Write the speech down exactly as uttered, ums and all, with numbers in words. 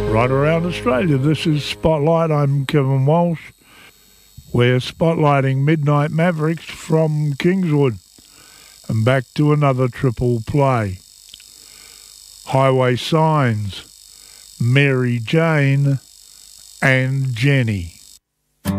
right around Australia. This is Spotlight. I'm Kevin Walsh. We're spotlighting Midnight Mavericks from Kingswood. And back to another triple play. Highway Signs, Mary Jane and Jenny.